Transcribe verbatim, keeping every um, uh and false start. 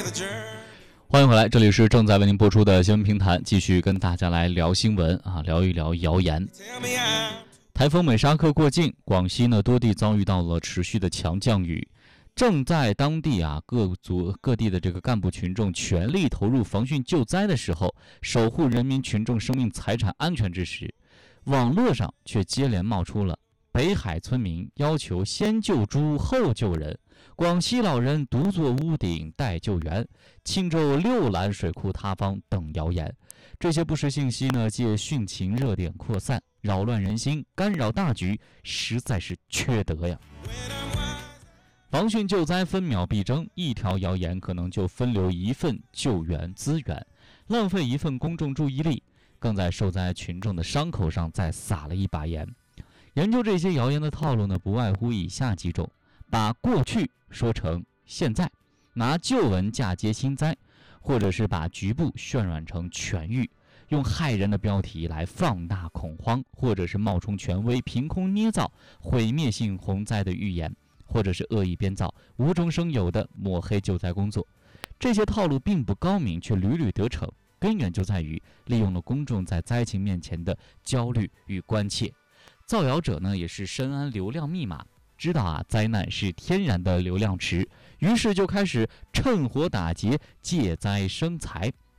欢迎回来，这里是正在为您播出的新闻评谈，继续跟大家来聊新闻啊，聊一聊谣言。台风美沙克过境，广西呢多地遭遇到了持续的强降雨，正在当地啊各族各地的这个干部群众全力投入防汛救灾的时候，守护人民群众生命财产安全之时，网络上却接连冒出了北海村民要求先救猪后救人，广西老人独坐屋顶待救援，庆州六兰水库塌方等谣言。这些不实信息呢，借汛情热点扩散，扰乱人心，干扰大局，实在是缺德呀！防汛救灾分秒必争，一条谣言可能就分流一份救援资源，浪费一份公众注意力，更在受灾群众的伤口上再撒了一把盐。研究这些谣言的套路呢，不外乎以下几种：把过去说成现在，拿旧闻嫁接新灾，或者是把局部渲染成痊愈，用骇人的标题来放大恐慌，或者是冒充权威凭空捏造毁灭性洪灾的预言，或者是恶意编造无中生有的抹黑救灾工作。这些套路并不高明，却屡屡得逞，根源就在于利用了公众在灾情面前的焦虑与关切。造谣者呢，也是深谙流量密码，知道啊灾难是天然的流量池，于是就开始趁火打劫，借灾生财，